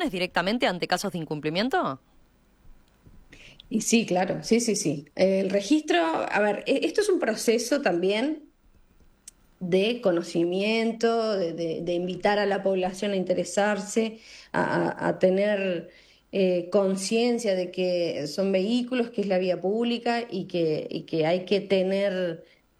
sanciones directamente ante casos de incumplimiento? Y sí, claro, sí, sí, sí. El registro, a ver, esto es un proceso también de conocimiento, de invitar a la población a interesarse, a tener conciencia de que son vehículos, que es la vía pública y que hay que tener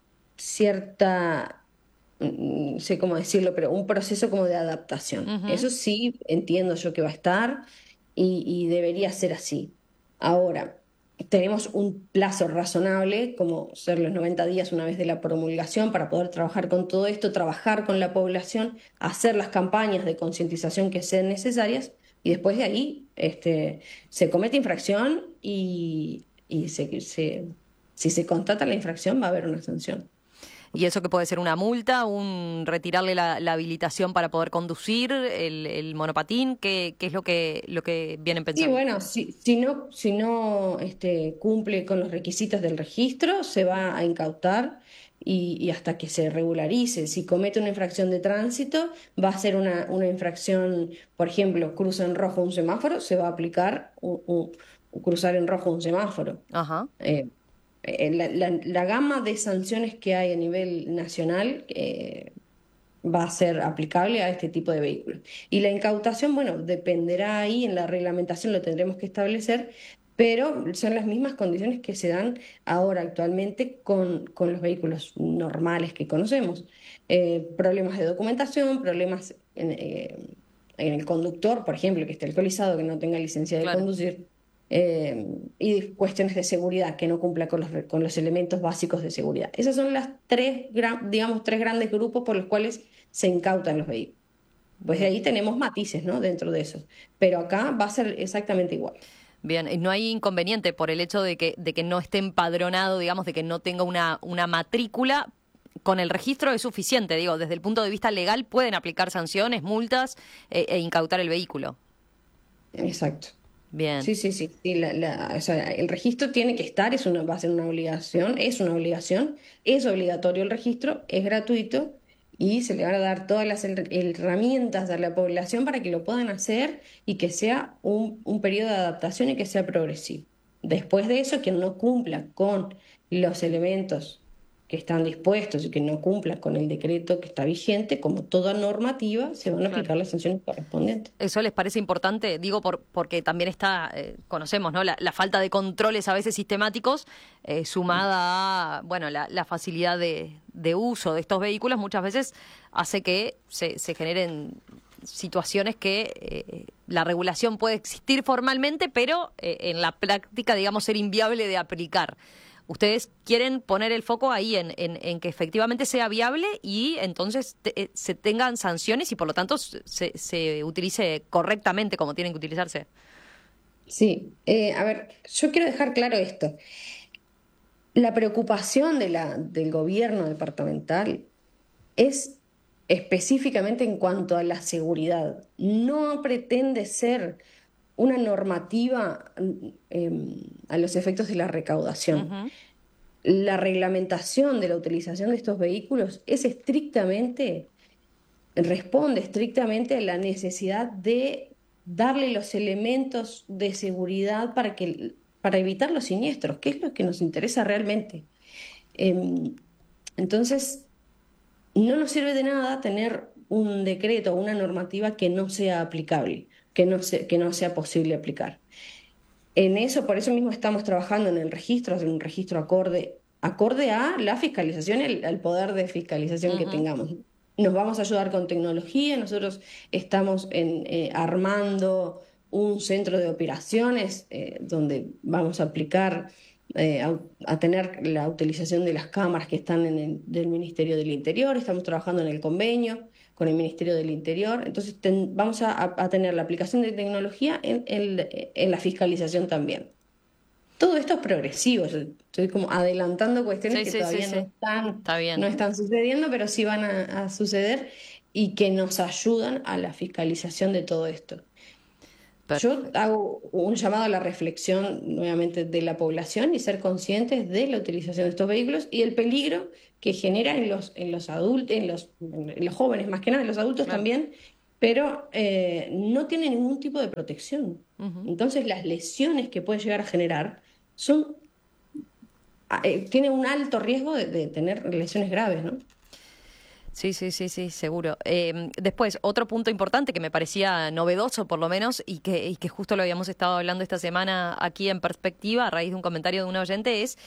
cierta, no sé cómo decirlo, pero un proceso como de adaptación. Ujú. Eso sí entiendo yo que va a estar y debería ser así. Ahora, tenemos un plazo razonable, como ser los 90 días una vez de la promulgación, para poder trabajar con todo esto, trabajar con la población, hacer las campañas de concientización que sean necesarias y después de ahí se comete infracción y si se constata la infracción va a haber una sanción. Y eso que puede ser una multa, retirarle la habilitación para poder conducir el monopatín, ¿qué es lo que vienen Sí, pensando? bueno, si no cumple con los requisitos del registro, se va a incautar y hasta que se regularice. Si comete una infracción de tránsito, va a ser una infracción, por ejemplo, cruza en rojo un semáforo, se va a aplicar cruzar en rojo un semáforo. Ajá. Eh, la gama de sanciones que hay a nivel nacional va a ser aplicable a este tipo de vehículos. Y la incautación, bueno, dependerá ahí, en la reglamentación lo tendremos que establecer, pero son las mismas condiciones que se dan ahora actualmente con los vehículos normales que conocemos. Problemas de documentación, problemas en el conductor, por ejemplo, que esté alcoholizado, que no tenga licencia de Claro. conducir. Y cuestiones de seguridad, que no cumpla con los elementos básicos de seguridad. Esas son las digamos, tres grandes grupos por los cuales se incautan los vehículos. Pues de Bien. ahí tenemos matices, ¿no? Dentro de eso. Pero acá va a ser exactamente igual. Bien, y no hay inconveniente por el hecho de que no esté empadronado, digamos, de que no tenga una matrícula. Con el registro es suficiente, digo, desde el punto de vista legal pueden aplicar sanciones, multas e incautar el vehículo. Exacto. Bien. Sí, sí, sí. Sí, o sea, el registro tiene que estar, va a ser una obligación, es obligatorio el registro, es gratuito y se le van a dar todas las herramientas a la población para que lo puedan hacer y que sea un periodo de adaptación y que sea progresivo. Después de eso, quien no cumpla con los elementos que están dispuestos y que no cumpla con el decreto que está vigente, como toda normativa, se van a Claro. aplicar las sanciones correspondientes. ¿Eso les parece importante? Digo, porque también está, conocemos, ¿no? La falta de controles a veces sistemáticos, sumada a, bueno, la facilidad de uso de estos vehículos, muchas veces hace que se generen situaciones que la regulación puede existir formalmente, pero en la práctica, digamos, ser inviable de aplicar. Ustedes quieren poner el foco ahí en que efectivamente sea viable y entonces se tengan sanciones y por lo tanto se utilice correctamente como tienen que utilizarse. Sí, a ver, yo quiero dejar claro esto. La preocupación del gobierno departamental es específicamente en cuanto a la seguridad. No pretende ser una normativa a los efectos de la recaudación. Ujú. La reglamentación de la utilización de estos vehículos responde estrictamente a la necesidad de darle los elementos de seguridad para evitar los siniestros, que es lo que nos interesa realmente. Em, entonces, no nos sirve de nada tener un decreto o una normativa que no sea aplicable, que no sea posible aplicar. En eso, por eso mismo estamos trabajando en el registro, hacer un registro acorde a la fiscalización, al poder de fiscalización que Ujú. tengamos. Nos vamos a ayudar con tecnología, nosotros estamos armando un centro de operaciones donde vamos a aplicar, a tener la utilización de las cámaras que están del Ministerio del Interior, estamos trabajando en el convenio con el Ministerio del Interior. Entonces vamos a tener la aplicación de tecnología en la fiscalización también. Todo esto es progresivo. Yo estoy como adelantando cuestiones Sí, que sí, sí, todavía sí. Está no bien. están sucediendo, pero sí van a suceder y que nos ayudan a la fiscalización de todo esto. Yo Perfecto. hago un llamado a la reflexión nuevamente de la población y ser conscientes de la utilización de estos vehículos y el peligro que genera en los adultos, en los jóvenes más que nada, en los adultos Claro. también, pero no tiene ningún tipo de protección. Ujú. Entonces las lesiones que puede llegar a generar son, tiene un alto riesgo de tener lesiones graves, ¿no? Sí, sí, sí, sí, seguro. Después, otro punto importante que me parecía novedoso, por lo menos, y que justo lo habíamos estado hablando esta semana aquí en Perspectiva, a raíz de un comentario de un oyente, es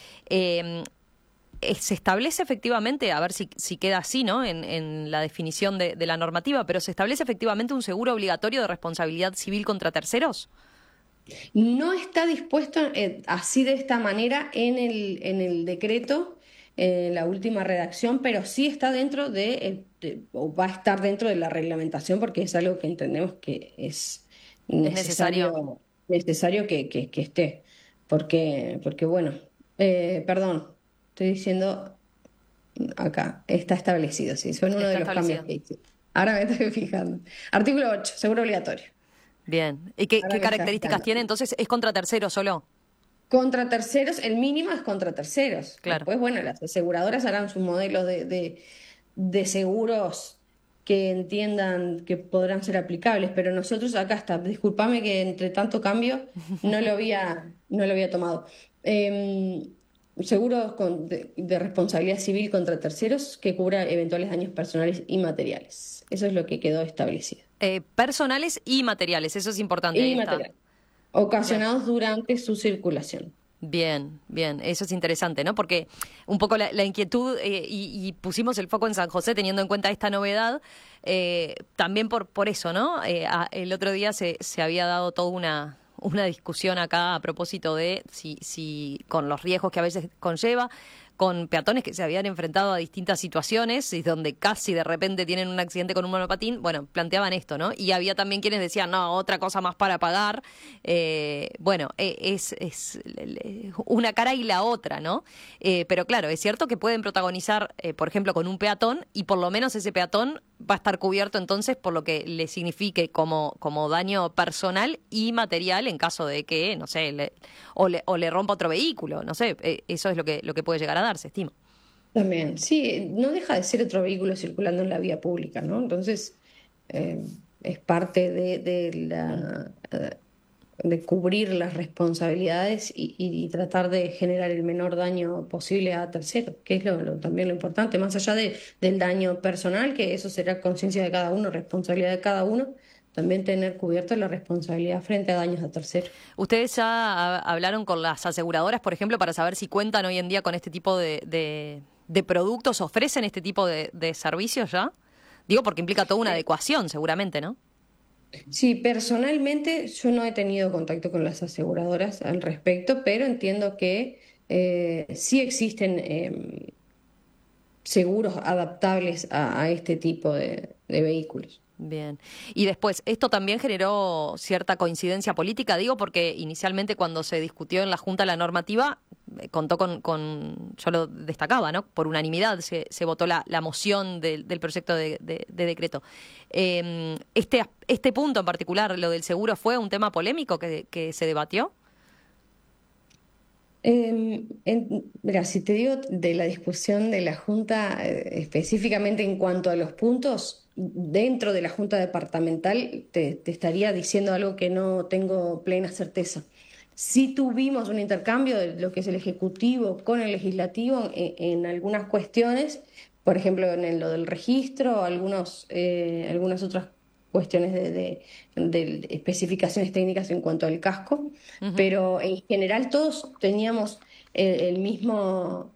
se establece efectivamente, a ver si queda así, ¿no? En la definición de la normativa, pero se establece efectivamente un seguro obligatorio de responsabilidad civil contra terceros. No está dispuesto así de esta manera en el decreto, en la última redacción, pero sí está dentro o va a estar dentro de la reglamentación porque es algo que entendemos que es Es necesario. necesario que esté. Porque bueno, perdón, estoy diciendo acá, está establecido, sí, son uno de Está los cambios establecido. que hice. Ahora me estoy fijando. Artículo 8 seguro obligatorio. Bien. ¿Y qué, Ahora qué me está características fijando. tiene? Entonces, ¿es contra terceros solo? Contra terceros, el mínimo es contra terceros. Claro. Después, bueno, las aseguradoras harán sus modelos de seguros que entiendan que podrán ser aplicables, pero nosotros acá está. Discúlpame que entre tanto cambio no lo había tomado. Eh, seguros de responsabilidad civil contra terceros que cubra eventuales daños personales y materiales. Eso es lo que quedó establecido. Personales y materiales, eso es importante, ahí Y está. materiales, Claro. ocasionados durante su circulación. Bien, bien, eso es interesante, ¿no? Porque un poco la inquietud y pusimos el foco en San José teniendo en cuenta esta novedad, también por eso, ¿no? El otro día se había dado toda una discusión acá a propósito de si con los riesgos que a veces conlleva, con peatones que se habían enfrentado a distintas situaciones y donde casi de repente tienen un accidente con un monopatín, bueno, planteaban esto, ¿no? Y había también quienes decían, no, otra cosa más para pagar. Bueno, una cara y la otra, ¿no? Pero claro, es cierto que pueden protagonizar, por ejemplo, con un peatón y por lo menos ese peatón va a estar cubierto entonces por lo que le signifique como daño personal y material en caso de que, no sé, o le rompa otro vehículo, no sé, eso es lo que puede llegar a dar, se estima. También, sí, no deja de ser otro vehículo circulando en la vía pública, ¿no? Entonces, eh, es parte de cubrir las responsabilidades y tratar de generar el menor daño posible a terceros, que es también lo importante, más allá del daño personal, que eso será conciencia de cada uno, responsabilidad de cada uno, también tener cubierta la responsabilidad frente a daños a terceros. ¿Ustedes ya hablaron con las aseguradoras, por ejemplo, para saber si cuentan hoy en día con este tipo de productos, ofrecen este tipo de servicios ya? Digo, porque implica toda una adecuación, seguramente, ¿no? Sí, personalmente yo no he tenido contacto con las aseguradoras al respecto, pero entiendo que sí existen seguros adaptables a este tipo de vehículos. Bien. Y después, esto también generó cierta coincidencia política, digo, porque inicialmente cuando se discutió en la Junta la normativa, contó yo lo destacaba, ¿no? Por unanimidad se votó la moción del proyecto de decreto. Este punto en particular, lo del seguro, ¿fue un tema polémico que se debatió? Mira, si te digo de la discusión de la Junta, específicamente en cuanto a los puntos, dentro de la Junta departamental te estaría diciendo algo que no tengo plena certeza. Sí tuvimos un intercambio de lo que es el Ejecutivo con el Legislativo en algunas cuestiones, por ejemplo, lo del registro, algunas otras cuestiones de especificaciones técnicas en cuanto al casco, Ujú. pero en general todos teníamos el mismo,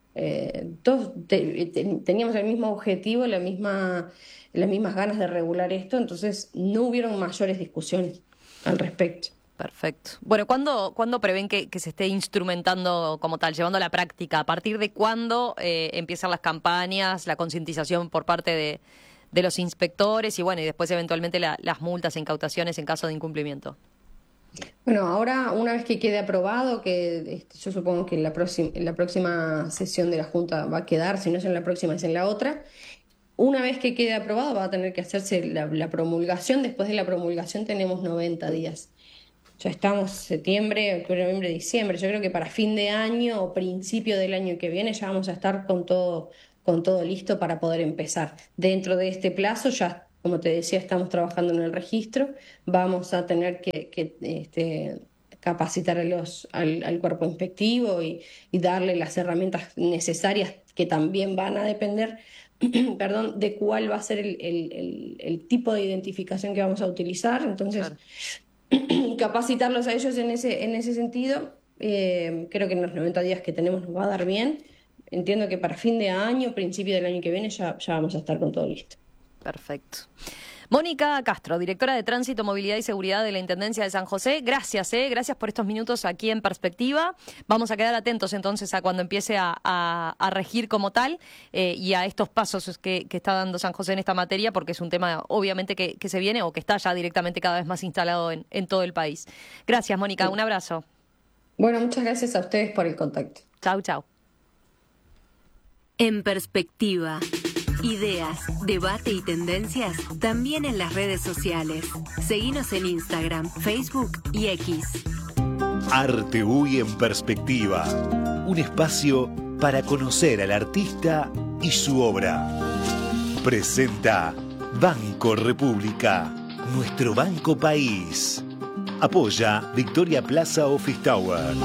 teníamos el mismo objetivo, las mismas ganas de regular esto, entonces no hubieron mayores discusiones al respecto. Perfecto. Bueno, ¿cuándo prevén que se esté instrumentando como tal, llevando a la práctica? ¿A partir de cuándo empiezan las campañas, la concientización por parte de los inspectores y bueno, y después eventualmente las multas e incautaciones en caso de incumplimiento? Bueno, ahora una vez que quede aprobado, que yo supongo que en la próxima sesión de la Junta va a quedar, si no es en la próxima, es en la otra. Una vez que quede aprobado va a tener que hacerse la promulgación. Después de la promulgación tenemos 90 días. Ya estamos septiembre, octubre, noviembre, diciembre. Yo creo que para fin de año o principio del año que viene ya vamos a estar con todo listo para poder empezar. Dentro de este plazo ya como te decía, estamos trabajando en el registro, vamos a tener que capacitar al cuerpo inspectivo y darle las herramientas necesarias que también van a depender, perdón, de cuál va a ser el tipo de identificación que vamos a utilizar. Entonces, Claro. capacitarlos a ellos en ese sentido, creo que en los 90 días que tenemos nos va a dar bien. Entiendo que para fin de año, principio del año que viene, ya vamos a estar con todo listo. Perfecto. Mónica Castro, directora de Tránsito, Movilidad y Seguridad de la Intendencia de San José. Gracias, gracias por estos minutos aquí en Perspectiva. Vamos a quedar atentos entonces a cuando empiece a regir como tal y a estos pasos que está dando San José en esta materia, porque es un tema obviamente que se viene o que está ya directamente cada vez más instalado en todo el país. Gracias, Mónica. Un abrazo. Bueno, muchas gracias a ustedes por el contacto. Chau, chau. En Perspectiva. Ideas, debate y tendencias también en las redes sociales. Seguinos en Instagram, Facebook y X. Arte UI en Perspectiva. Un espacio para conocer al artista y su obra. Presenta Banco República, nuestro banco país. Apoya Victoria Plaza Office Tower.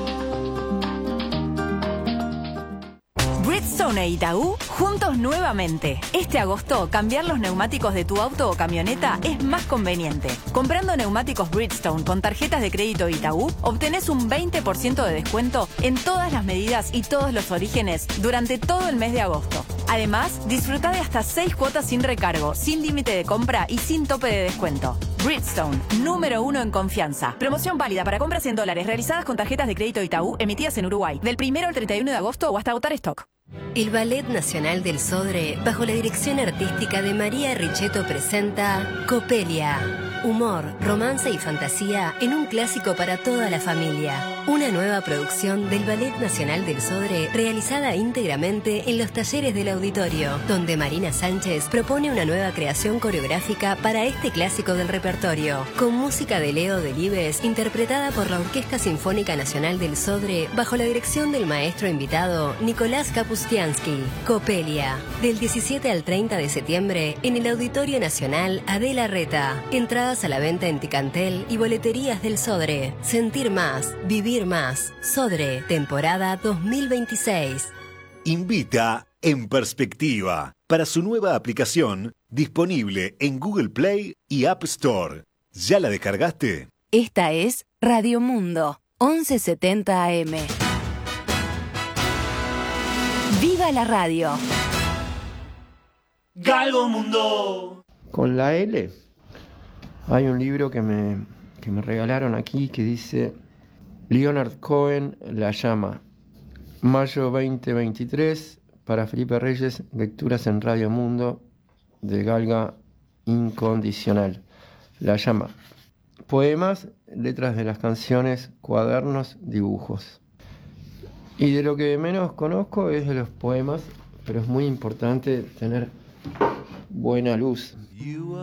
Bridgestone e Itaú, juntos nuevamente. Este agosto, cambiar los neumáticos de tu auto o camioneta es más conveniente. Comprando neumáticos Bridgestone con tarjetas de crédito Itaú, obtenés un 20% de descuento en todas las medidas y todos los orígenes durante todo el mes de agosto. Además, disfruta de hasta 6 cuotas sin recargo, sin límite de compra y sin tope de descuento. Bridgestone, número 1 en confianza. Promoción válida para compras en dólares realizadas con tarjetas de crédito Itaú emitidas en Uruguay, del 1 al 31 de agosto o hasta agotar stock. El Ballet Nacional del Sodre, bajo la dirección artística de María Richetto, presenta Copelia. Humor, romance y fantasía en un clásico para toda la familia. Una nueva producción del Ballet Nacional del Sodre realizada íntegramente en los talleres del auditorio, donde Marina Sánchez propone una nueva creación coreográfica para este clásico del repertorio, con música de Leo Delibes interpretada por la Orquesta Sinfónica Nacional del Sodre bajo la dirección del maestro invitado Nicolás Kapustiansky. Copelia, del 17 al 30 de septiembre en el Auditorio Nacional Adela Reta. Entradas a la venta en Ticantel y boleterías del Sodre. Sentir más, vivir más. Sodre, temporada 2026. Invita en Perspectiva para su nueva aplicación disponible en Google Play y App Store. ¿Ya la descargaste? Esta es Radio Mundo, 1170 AM. ¡Viva la radio! Galgo Mundo. Con la L. Hay un libro que me regalaron aquí que dice Leonard Cohen, La llama. Mayo 2023, para Felipe Reyes, lecturas en Radio Mundo de Galga Incondicional. La llama. Poemas, letras de las canciones, cuadernos, dibujos. Y de lo que menos conozco es de los poemas, pero es muy importante tener buena luz.